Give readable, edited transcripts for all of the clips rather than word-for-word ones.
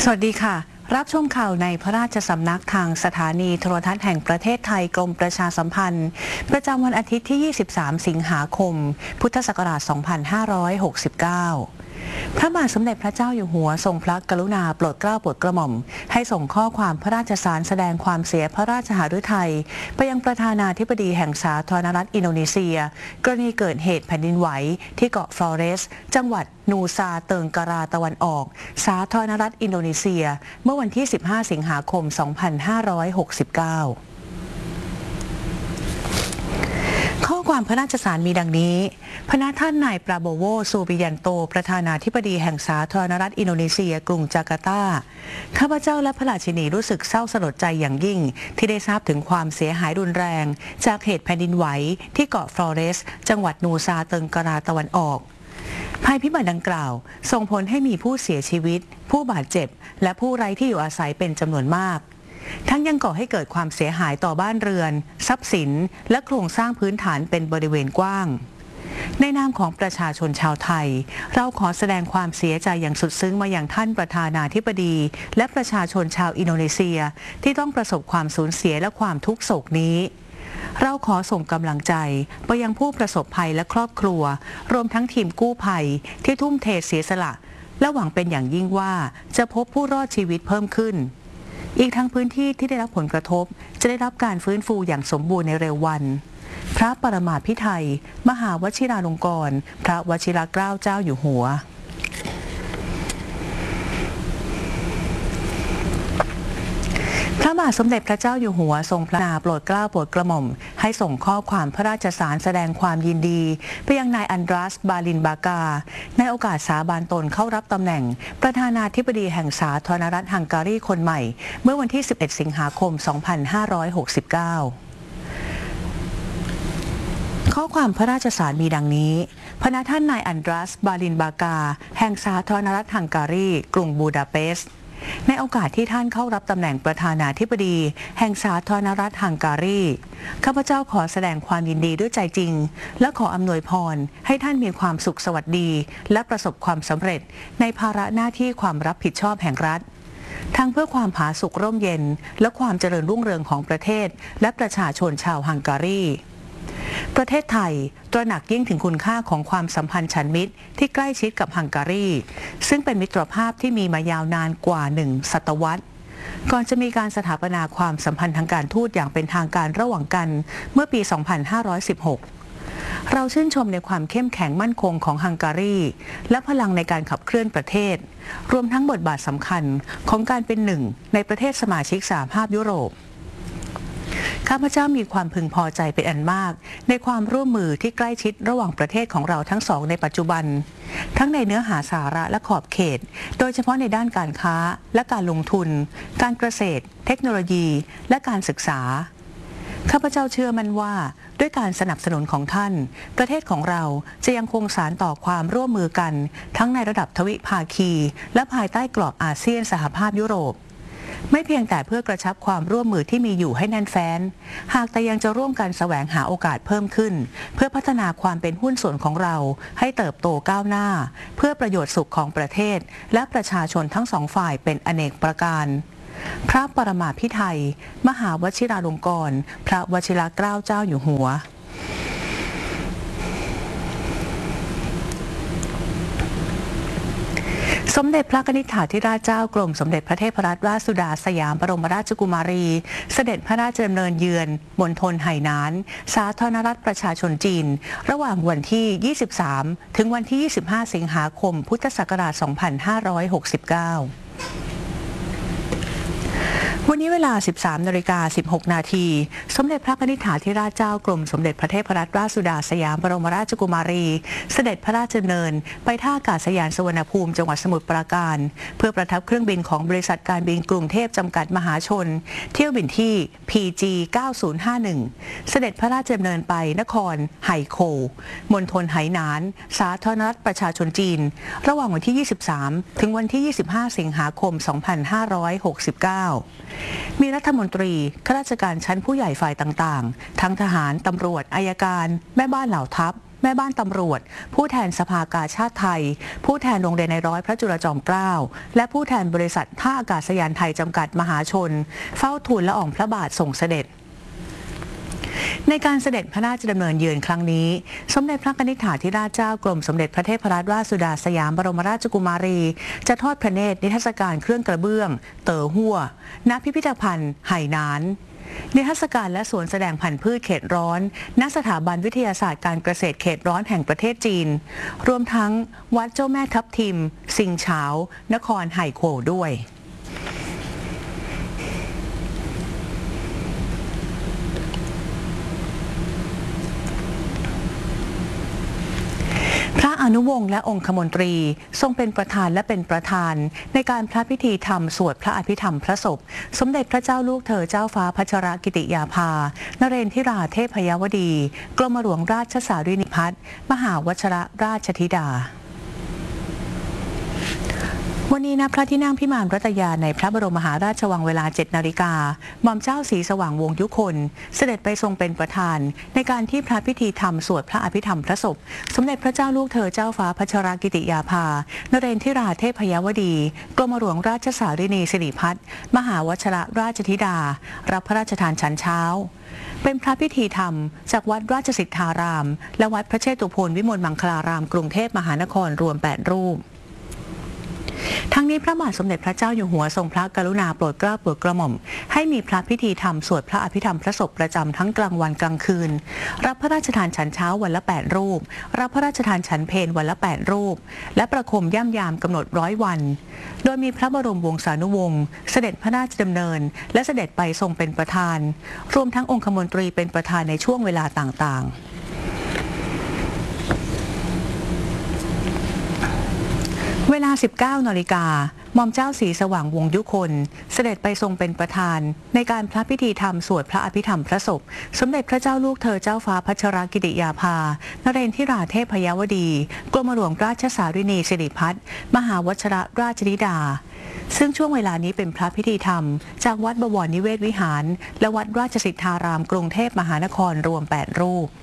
สวัสดีค่ะรับชมข่าวในพระราชสำนักทางสถานีโทรทัศน์แห่งประเทศไทยกรมประชาสัมพันธ์ประจำวันอาทิตย์ที่ 23 สิงหาคม พุทธศักราช 2569 พระบาทสมเด็จพระเจ้าอยู่หัวทรงพระกรุณาโปรดเกล้าโปรดกระหม่อมให้ส่งข้อความพระราชสารแสดงความเสียพระราชหฤทัยไปยังประธานาธิบดีแห่งสาธารณรัฐอินโดนีเซียกรณีเกิดเหตุแผ่นดินไหวที่เกาะฟลอเรสจังหวัดนูซาเติงการาตะวันออกสาธารณรัฐอินโดนีเซียเมื่อวันที่ 15 สิงหาคม 2569 ข้อความพระราชสารมีดังนี้พระท่านนายปราโบโว ซูบิยันโตประธานาธิบดีแห่งสาธารณรัฐอินโดนีเซียกรุงจาการ์ตาข้าพเจ้าและพระราชินีรู้สึกเศร้าสลดใจอย่างยิ่งที่ได้ทราบถึงความเสียหายรุนแรงจากเหตุแผ่นดินไหวที่เกาะฟลอเรสจังหวัดนูซาเติงการาตะวันออกภัยพิบัติดังกล่าวส่งผลให้มีผู้เสียชีวิตผู้บาดเจ็บและผู้ไร้ที่อยู่อาศัยเป็นจำนวนมากทั้งยังก่อให้เกิดความเสียหายต่อบ้านเรือนทรัพย์สินและโครงสร้างพื้นฐานเป็นบริเวณกว้างในนามของประชาชนชาวไทยเราขอแสดงความเสียใจอย่างสุดซึ้งมาอย่างท่านประธานาธิบดีและประชาชนชาวอินโดนีเซียที่ต้องประสบความสูญเสียและความทุกข์โศกนี้เราขอส่งกำลังใจไปยังผู้ประสบภัยและครอบครัวรวมทั้งทีมกู้ภัยที่ทุ่มเทเสียสละและหวังเป็นอย่างยิ่งว่าจะพบผู้รอดชีวิตเพิ่มขึ้นอีกทั้งพื้นที่ที่ได้รับผลกระทบจะได้รับการฟื้นฟูอย่างสมบูรณ์ในเร็ววันพระปรมาภิไธยมหาวชิราลงกรณ์พระวชิรเกล้าเจ้าอยู่หัวพระบาทสมเด็จพระเจ้าอยู่หัวทรงพระกรุณาโปรดเกล้าโปรดกระหม่อมให้ส่งข้อความพระราชสารแสดงความยินดีไปยังนายอันดรัส บาลินบากาในโอกาสสาบานตนเข้ารับตำแหน่งประธานาธิบดีแห่งสาธารณรัฐฮังการีคนใหม่เมื่อวันที่ 11 สิงหาคม 2569 ข้อความพระราชสารมีดังนี้พระท่านนายอันดรัส บาลินบากาแห่งสาธารณรัฐฮังการีกรุงบูดาเปสต์ในโอกาสที่ท่านเข้ารับตำแหน่งประธานาธิบดีแห่งสาธารณรัฐฮังการีข้าพเจ้าขอแสดงความยินดีด้วยใจจริงและขออำนวยพรให้ท่านมีความสุขสวัสดีและประสบความสำเร็จในภาระหน้าที่ความรับผิดชอบแห่งรัฐทั้งเพื่อความผาสุกร่มเย็นและความเจริญรุ่งเรืองของประเทศและประชาชนชาวฮังการีประเทศไทยตระหนักยิ่งถึงคุณค่าของความสัมพันธ์ฉันมิตรที่ใกล้ชิดกับฮังการีซึ่งเป็นมิตรภาพที่มีมายาวนานกว่า1 ศตวรรษก่อนจะมีการสถาปนาความสัมพันธ์ทางการทูตอย่างเป็นทางการระหว่างกันเมื่อปี 2516 เราชื่นชมในความเข้มแข็งมั่นคงของฮังการีและพลังในการขับเคลื่อนประเทศรวมทั้งบทบาทสำคัญของการเป็นหนึ่งในประเทศสมาชิกสหภาพยุโรปข้าพเจ้ามีความพึงพอใจเป็นอันมากในความร่วมมือที่ใกล้ชิดระหว่างประเทศของเราทั้งสองในปัจจุบันทั้งในเนื้อหาสาระและขอบเขตโดยเฉพาะในด้านการค้าและการลงทุนการเกษตรเทคโนโลยีและการศึกษาข้าพเจ้าเชื่อมั่นว่าด้วยการสนับสนุนของท่านประเทศของเราจะยังคงสานต่อความร่วมมือกันทั้งในระดับทวิภาคีและภายใต้กรอบอาเซียนสหภาพยุโรปไม่เพียงแต่เพื่อกระชับความร่วมมือที่มีอยู่ให้แน่นแฟ้นหากแต่ยังจะร่วมกันแสวงหาโอกาสเพิ่มขึ้นเพื่อพัฒนาความเป็นหุ้นส่วนของเราให้เติบโตก้าวหน้าเพื่อประโยชน์สุขของประเทศและประชาชนทั้งสองฝ่ายเป็นอเนกประการพระปรมาภิไธยมหาวชิราลงกรณ์พระวชิรเกล้าเจ้าอยู่หัวสมเด็จพระนิธิถาธิราชเจ้ากรมสมเด็จพระเทพรัตนราชสุดาสยามบรมราชกุมารีเสด็จพระราชดำเนินเยือนมณฑลไหหนานสาธารณรัฐประชาชนจีนระหว่างวันที่ 23 ถึงวันที่ 25 สิงหาคม พุทธศักราช 2569วันนี้เวลา 13:16 น.สมเด็จพระนิธิถาธิราชเจ้ากรมสมเด็จพระเทพรัตนราชสุดาสยามบรมราชกุมารีเสด็จพระราชดำเนินไปท่าอากาศยานสุวรรณภูมิจังหวัดสมุทรปราการเพื่อประทับเครื่องบินของบริษัทการบินกรุงเทพจำกัดมหาชนเที่ยวบินที่ PG 9051เสด็จพระราชดำเนินไปนครไหโควมณฑลไหหนานสาธารณรัฐประชาชนจีนระหว่างวันที่ 23 ถึงวันที่ 25 สิงหาคม 2569มีรัฐมนตรีข้าราชการชั้นผู้ใหญ่ฝ่ายต่างๆทั้งทหารตำรวจอัยการแม่บ้านเหล่าทัพแม่บ้านตำรวจผู้แทนสภากาชาติไทยผู้แทนโรงเรียนในร้อยพระจุลจอมเกล้าและผู้แทนบริษัทท่าอากาศยานไทยจำกัดมหาชนเฝ้าทูลละอองพระบาทส่งเสด็จในการเสด็จพระราชดำเนินเยือนครั้งนี้สมเด็จพระนิธิถาธิราชเจ้ากรมสมเด็จพระเทพรัตนราชสุดาสยามบรมราชกุมารีจะทอดพระเนตรนิทรรศการเครื่องกระเบื้องเต๋อหัวณพิพิธภัณฑ์ไหหนานนิทรรศการและสวนแสดงพันธุ์พืชเขตร้อนณสถาบันวิทยาศาสตร์การเกษตรเขตร้อนแห่งประเทศจีนรวมทั้งวัดเจ้าแม่ทับทิมซิงเฉานครไหโขวด้วยพระอนุวงศ์และองคมนตรีทรงเป็นประธานและเป็นประธานในการพระพิธีธรรมสวดพระอภิธรรมพระศพสมเด็จพระเจ้าลูกเธอเจ้าฟ้าพัชรกิติยาภานเรนทิราเทพยวดีกรมหลวงราชสารีนิพัฒน์มหาวชรราชธิดาวันนี้ณพระที่นั่งพิมานรัตยาในพระบรมมหาราชวังเวลา 7 นาฬิกาหม่อมเจ้าศรีสว่างวงศ์ยุคนเสด็จไปทรงเป็นประธานในการที่พระพิธีธรรมสวดพระอภิธรรมพระศพสมเด็จพระเจ้าลูกเธอเจ้าฟ้าพัชรกิติยาภานเรนทิราเทพยวดีกรมหลวงราชสารีนีสิริพัฒน์มหาวชรราชธิดารับพระราชทานฉันเช้าเป็นพระพิธีธรรมจากวัดราชสิทธารามและวัดพระเชตุพนวิมลมังคลารามกรุงเทพมหานครรวม 8 รูปทั้งนี้พระบาทสมเด็จพระเจ้าอยู่หัวทรงพระกรุณาโปรดเกล้าโปรดกระหม่อมให้มีพระพิธีธรรมสวดพระอภิธรรมพระศพประจำทั้งกลางวันกลางคืนรับพระราชทานฉันเช้าวันละ 8 รูปรับพระราชทานฉันเพลวันละ 8 รูปและประคมย่ำยามกำหนด100 วันโดยมีพระบรมวงศานุวงศ์เสด็จพระราชดำเนินและเสด็จไปทรงเป็นประธานรวมทั้งองคมนตรีเป็นประธานในช่วงเวลาต่างๆเวลา 19 นาฬิกาหม่อมเจ้าศรีสว่างวงศ์ยุคนเสด็จไปทรงเป็นประธานในการพระพิธีธรรมสวดพระอภิธรรมพระศพสมเด็จพระเจ้าลูกเธอเจ้าฟ้าพัชรกิติยาภานเรนทิราเทพยวดีกรมหลวงราชสารีนีสิริพัฒน์มหาวชรราชธิดาซึ่งช่วงเวลานี้เป็นพระพิธีธรรมจากวัดบวรนิเวศวิหารและวัดราชสิทธารามกรุงเทพมหานครรวม 8 รูป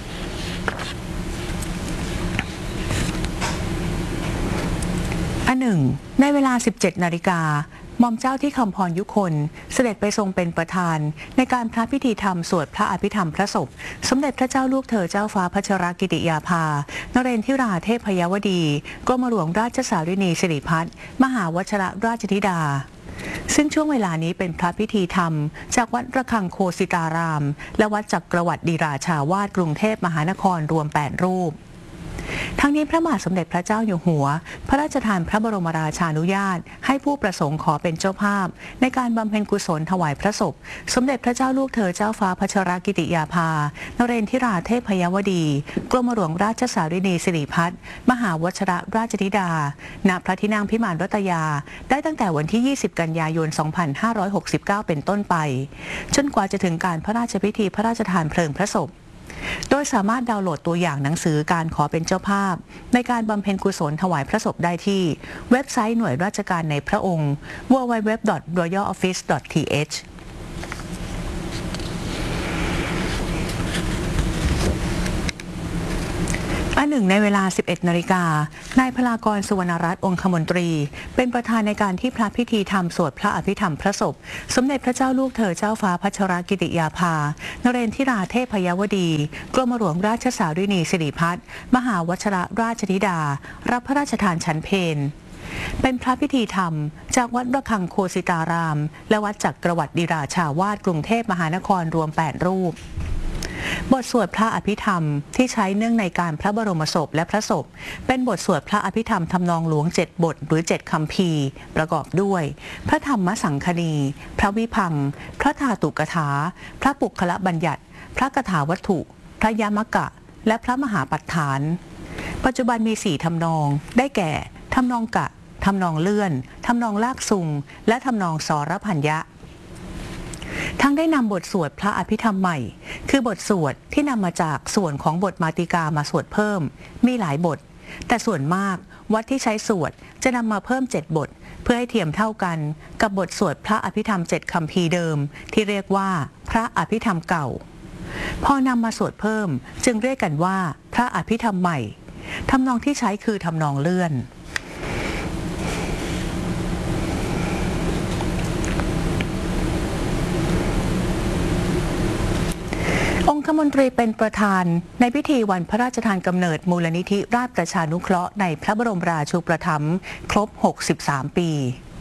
หนึ่งในเวลา 17 นาฬิกาหม่อมเจ้าที่คำพรยุคนเสด็จไปทรงเป็นประธานในการพระพิธีธรรมสวดพระอภิธรรมพระศพสมเด็จพระเจ้าลูกเธอเจ้าฟ้าพัชรกิติยาภานเรนทิราเทพยวดีกรมหลวงราชสารีนีสิริพัฒน์มหาวชรราชธิดาซึ่งช่วงเวลานี้เป็นพระพิธีธรรมจากวัดระฆังโคสิตารามและวัดจักรวรรดิราชาวาสกรุงเทพมหานครรวม 8 รูปทั้งนี้พระบาทสมเด็จพระเจ้าอยู่หัวพระราชทานพระบรมราชานุญาตให้ผู้ประสงค์ขอเป็นเจ้าภาพในการบำเพ็ญกุศลถวายพระศพสมเด็จพระเจ้าลูกเธอเจ้าฟ้าพัชรกิติยาภานเรนทิราเทพยวดีกรมหลวงราชสารีนีสิริพัฒน์มหาวชรราชธิดาณพระที่นั่งพิมานรัตยาได้ตั้งแต่วันที่ 20 กันยายน 2569 เป็นต้นไปจนกว่าจะถึงการพระราชพิธีพระราชทานเพลิงพระศพโดยสามารถดาวน์โหลดตัวอย่างหนังสือการขอเป็นเจ้าภาพในการบำเพ็ญกุศลถวายพระศพได้ที่เว็บไซต์หน่วยราชการในพระองค์ www.royaloffice.thหนึ่งในเวลา 11 นาฬิกานายพลากรสุวรรณรัตน์องคมนตรีเป็นประธานในการที่พระพิธีธรรมสวดพระอภิธรรมพระศพสมเด็จพระเจ้าลูกเธอเจ้าฟ้าพัชรกิติยาภานเรนทิราเทพยวดีกรมหลวงราชสารีนีสิริพัฒน์มหาวชรราชธิดารับพระราชทานฉันเพลเป็นพระพิธีธรรมจากวัดระฆังโคสิตารามและวัดจักรวรรดิราชาวาสกรุงเทพมหานครรวม 8 รูปบทสวดพระอภิธรรมที่ใช้เนื่องในการพระบรมศพและพระศพเป็นบทสวดพระอภิธรรมทำนองหลวง7 บทหรือ7 คัมภีร์ประกอบด้วยพระธรรมสังคณีพระวิพังค์พระธาตุกถาพระปุคละบัญญัติพระกถาวัตถุพระยามกะและพระมหาปัฏฐานปัจจุบันมี4 ทำนองได้แก่ทำนองกะทำนองเลื่อนทำนองลากซุงและทำนองสรพัญญะทั้งได้นำบทสวดพระอภิธรรมใหม่คือบทสวดที่นำมาจากส่วนของบทมาติกามาสวดเพิ่มมีหลายบทแต่ส่วนมากวัดที่ใช้สวดจะนำมาเพิ่ม7 บทเพื่อให้เทียมเท่ากันกับบทสวดพระอภิธรรม7 คัมภีร์เดิมที่เรียกว่าพระอภิธรรมเก่าพอนำมาสวดเพิ่มจึงเรียกกันว่าพระอภิธรรมใหม่ทำนองที่ใช้คือทำนองเลื่อนองคมนตรีเป็นประธานในพิธีวันพระราชทานกำเนิดมูลนิธิราชประชานุเคราะห์ในพระบรมราชูปถัมภ์ครบ 63 ปี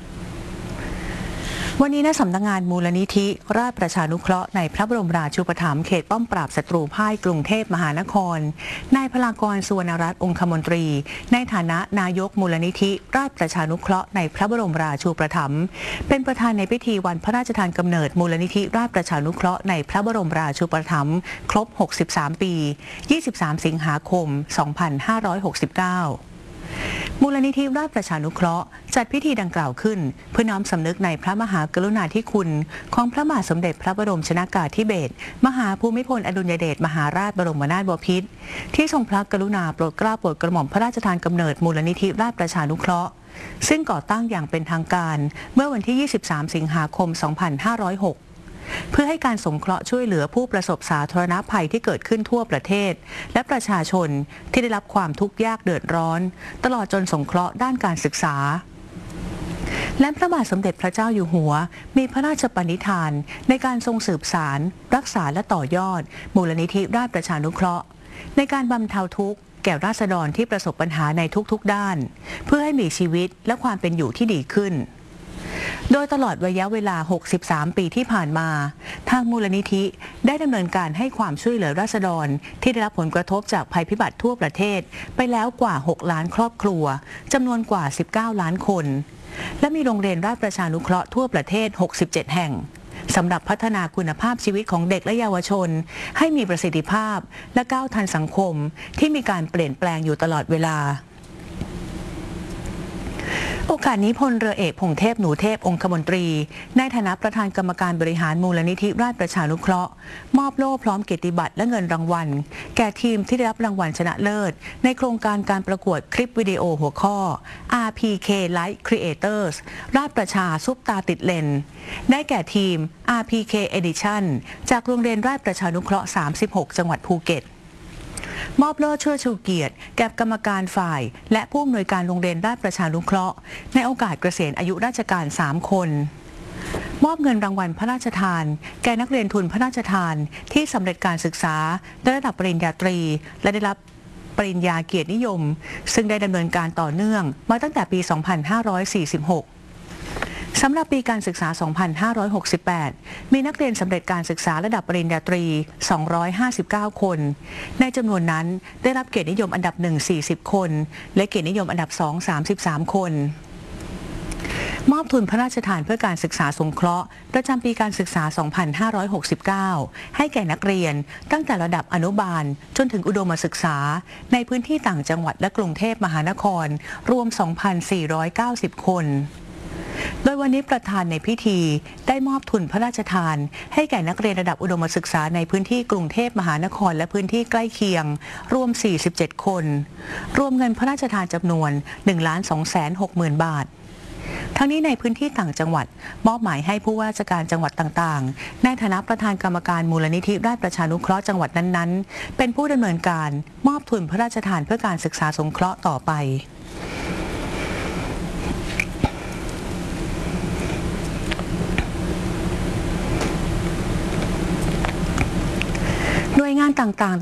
วันนี้ณสำนักงานมูลนิธิราชประชานุเคราะห์ในพระบรมราชูปถัมภ์เขตป้อมปราบศัตรูพ่ายกรุงเทพมหานครนายพลากร สุวรรณรัตน์องคมนตรีในฐานะนายกมูลนิธิราชประชานุเคราะห์ในพระบรมราชูปถัมภ์เป็นประธานในพิธีวันพระราชทานกำเนิดมูลนิธิราชประชานุเคราะห์ในพระบรมราชูปถัมภ์ครบ 63 ปี 23 สิงหาคม 2569มูลนิธิราชประชานุเคราะห์จัดพิธีดังกล่าวขึ้นเพื่อน้อมสำนึกในพระมหากรุณาธิคุณของพระบาทสมเด็จพระบรมชนกาธิเบศรมหาภูมิพลอดุลยเดชมหาราชบรมนาถบพิตรที่ทรงพระกรุณาโปรดเกล้าโปรดกระหม่อมพระราชทานกำเนิดมูลนิธิราชประชานุเคราะห์ซึ่งก่อตั้งอย่างเป็นทางการเมื่อวันที่ 23 สิงหาคม 2506เพื่อให้การสงเคราะห์ช่วยเหลือผู้ประสบสาธารณภัยที่เกิดขึ้นทั่วประเทศและประชาชนที่ได้รับความทุกข์ยากเดือดร้อนตลอดจนสงเคราะห์ด้านการศึกษาและพระบาทสมเด็จพระเจ้าอยู่หัวมีพระราชปณิธานในการทรงสืบสารรักษาและต่อยอดมูลนิธิราชประชานุเคราะห์ในการบรรเทาทุกข์แก่ราษฎรที่ประสบปัญหาในทุกๆด้านเพื่อให้มีชีวิตและความเป็นอยู่ที่ดีขึ้นโดยตลอดระยะเวลา 63 ปีที่ผ่านมาทางมูลนิธิได้ดำเนินการให้ความช่วยเหลือราษฎรที่ได้รับผลกระทบจากภัยพิบัติทั่วประเทศไปแล้วกว่า 6 ล้านครอบครัวจำนวนกว่า 19 ล้านคนและมีโรงเรียนราชประชานุเคราะห์ทั่วประเทศ 67 แห่งสำหรับพัฒนาคุณภาพชีวิตของเด็กและเยาวชนให้มีประสิทธิภาพและก้าวทันสังคมที่มีการเปลี่ยนแปลงอยู่ตลอดเวลาโอกาสนี้พลเรือเอกพงษ์เทพหนูเทพองคมนตรีในฐานะประธานกรรมการบริหารมูลนิธิราชประชานุเคราะห์มอบโล่พร้อมเกียรติบัตรและเงินรางวัลแก่ทีมที่ได้รับรางวัลชนะเลิศในโครงการการประกวดคลิปวิดีโอหัวข้อ RPK Light Creators ราชประชาซุปตาติดเลนได้แก่ทีม RPK Edition จากโรงเรียนราชประชานุเคราะห์ 36 จังหวัดภูเก็ตมอบโล่เชิดชูเกียรติแก่กรรมการฝ่ายและผู้อำนวยการโรงเรียนราชประชานุเคราะห์ในโอกาสเกษียณอายุราชการ 3 คนมอบเงินรางวัลพระราชทานแก่นักเรียนทุนพระราชทานที่สำเร็จการศึกษาระดับปริญญาตรีและได้รับปริญญาเกียรตินิยมซึ่งได้ดำเนินการต่อเนื่องมาตั้งแต่ปี 2546สำหรับปีการศึกษา 2568 มีนักเรียนสำเร็จการศึกษาระดับปริญญาตรี 259 คน ในจำนวนนั้นได้รับเกียรตินิยมอันดับ 1 40 คน และเกียรตินิยมอันดับ 2 33 คน มอบทุนพระราชทานเพื่อการศึกษาสงเคราะห์ประจำปีการศึกษา 2569 ให้แก่นักเรียนตั้งแต่ระดับอนุบาลจนถึงอุดมศึกษาในพื้นที่ต่างจังหวัดและกรุงเทพมหานครรวม 2,490 คนโดยวันนี้ประธานในพิธีได้มอบทุนพระราชทานให้แก่นักเรียนระดับอุดมศึกษาในพื้นที่กรุงเทพมหานครและพื้นที่ใกล้เคียงรวม 47 คนรวมเงินพระราชทานจำนวน 1,260,000 บาททั้งนี้ในพื้นที่ต่างจังหวัดมอบหมายให้ผู้ว่าราชการจังหวัดต่างๆในฐานะประธานกรรมการมูลนิธิราชประชานุเคราะห์จังหวัดนั้นๆเป็นผู้ดำเนินการมอบทุนพระราชทานเพื่อการศึกษาสงเคราะห์ต่อไปหน่วยงานต่างๆ